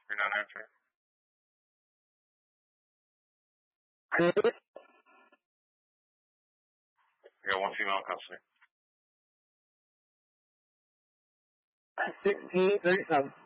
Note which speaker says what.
Speaker 1: You're not answering. You got one female in custody.
Speaker 2: 1637.